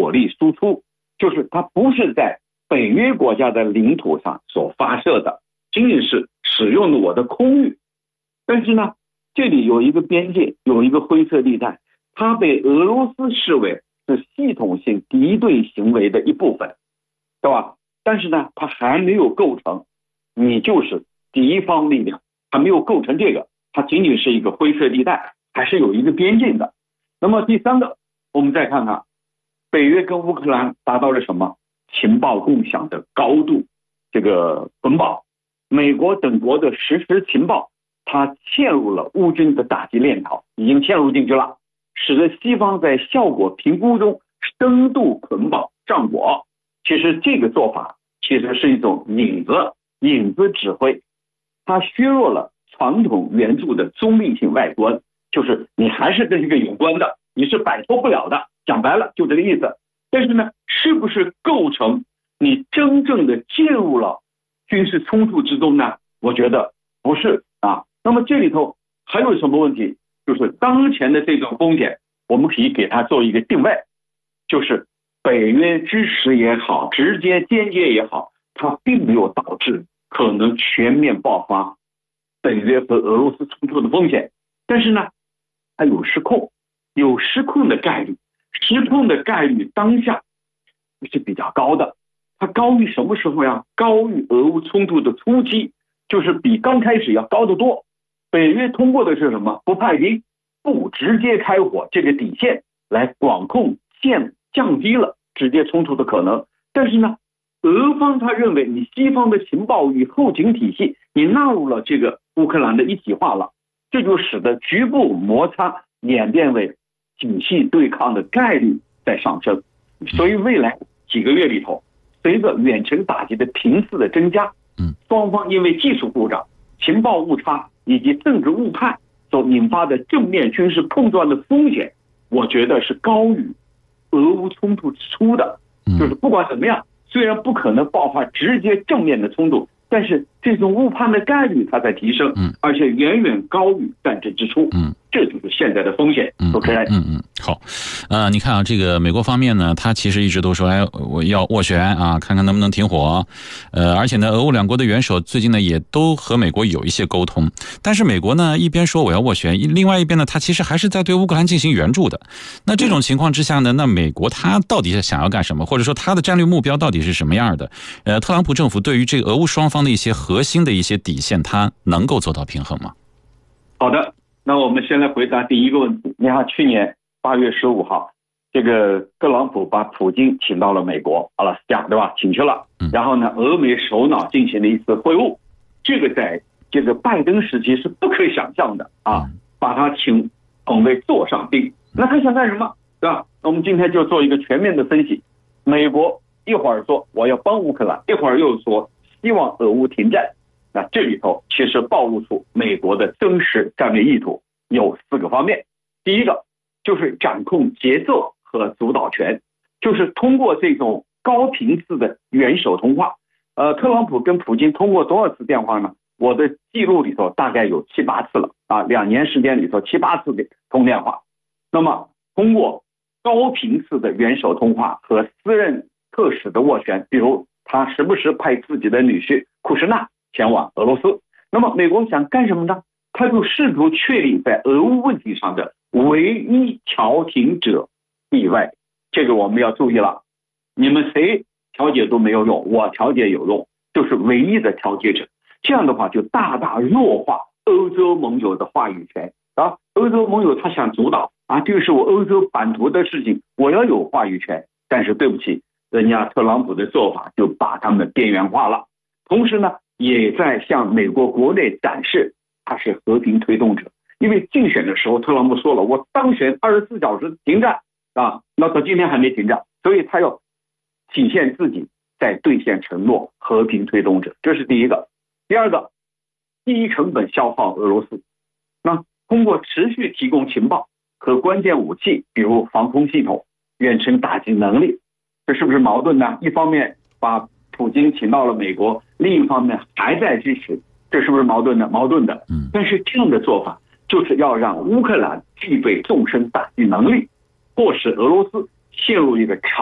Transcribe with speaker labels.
Speaker 1: 火力输出，就是它不是在北约国家的领土上所发射的，仅仅是使用了我的空域。但是呢，这里有一个边界，有一个灰色地带，它被俄罗斯视为是系统性敌对行为的一部分，对吧？但是呢，它还没有构成你就是敌方力量，还没有构成这个，它仅仅是一个灰色地带，还是有一个边境的。那么第三个，我们再看看北约跟乌克兰达到了什么？情报共享的高度这个捆绑，美国等国的实时情报它嵌入了乌军的打击链条，已经嵌入进去了，使得西方在效果评估中深度捆绑战果。其实这个做法其实是一种影子指挥，它削弱了传统援助的中立性外观，就是你还是跟这个有关的，你是摆脱不了的，讲白了就这个意思。但是呢，是不是构成你真正的介入了军事冲突之中呢？我觉得不是啊。那么这里头还有什么问题？就是当前的这种风险，我们可以给它做一个定位，就是北约支持也好，直接间接也好，它并没有导致可能全面爆发北约和俄罗斯冲突的风险。但是呢，它有失控的概率，失控的概率当下是比较高的。它高于什么时候呀？高于俄乌冲突的初期，就是比刚开始要高得多。北约通过的是什么？不派兵，不直接开火这个底线来管控降低了直接冲突的可能。但是呢，俄方他认为你西方的情报与后勤体系你纳入了这个乌克兰的一体化了，这就使得局部摩擦演变为体系对抗的概率在上升。所以未来几个月里头，随着远程打击的频次的增加，双方因为技术故障、情报误差以及政治误判所引发的正面军事碰撞的风险，我觉得是高于俄乌冲突之初的。就是不管怎么样，虽然不可能爆发直接正面的冲突，但是这种误判的概率它在提升，而且远远高于战争之初。这就是现在的风险。主持人，
Speaker 2: 好，你看啊，这个美国方面呢，他其实一直都说，我要斡旋啊，看看能不能停火。而且呢，俄乌两国的元首最近呢也都和美国有一些沟通。但是美国呢一边说我要斡旋，另外一边呢，他其实还是在对乌克兰进行援助的。那这种情况之下呢，那美国他到底是想要干什么，或者说他的战略目标到底是什么样的？特朗普政府对于这个俄乌双方的一些核心的一些底线，他能够做到平衡吗？
Speaker 1: 好的。那我们先来回答第一个问题。你看，去年8月15号，这个特朗普把普京请到了美国阿拉斯加，对吧？请去了。然后呢，俄美首脑进行了一次会晤，这个在这个拜登时期是不可以想象的啊，把他捧为座上宾。那他想干什么，对吧？那我们今天就做一个全面的分析。美国一会儿说我要帮乌克兰，一会儿又说希望俄乌停战。那这里头其实暴露出美国的真实战略意图有4个方面。第一个就是掌控节奏和主导权，就是通过这种高频次的元首通话。特朗普跟普京通过多少次电话呢？我的记录里头大概有7、8次了啊，2年时间里头7、8次的通电话。那么通过高频次的元首通话和私人特使的斡旋，比如他时不时派自己的女婿库什纳前往俄罗斯。那么美国想干什么呢？他就试图确立在俄乌问题上的唯一调停者地位。这个我们要注意了，你们谁调解都没有用，我调解有用，就是唯一的调解者。这样的话就大大弱化欧洲盟友的话语权啊！欧洲盟友他想主导啊，这是我欧洲版图的事情，我要有话语权。但是对不起，人家特朗普的做法就把他们边缘化了。同时呢，也在向美国国内展示他是和平推动者。因为竞选的时候特朗普说了，我当选24小时停战啊，那到今天还没停战，所以他要体现自己在兑现承诺，和平推动者。这是第一个。第二个，低成本消耗俄罗斯，那通过持续提供情报和关键武器，比如防空系统、远程打击能力，这是不是矛盾呢？一方面把普京请到了美国，另一方面还在支持，这是不是矛盾呢？矛盾的。但是这样的做法就是要让乌克兰具备纵深打击能力，迫使俄罗斯陷入一个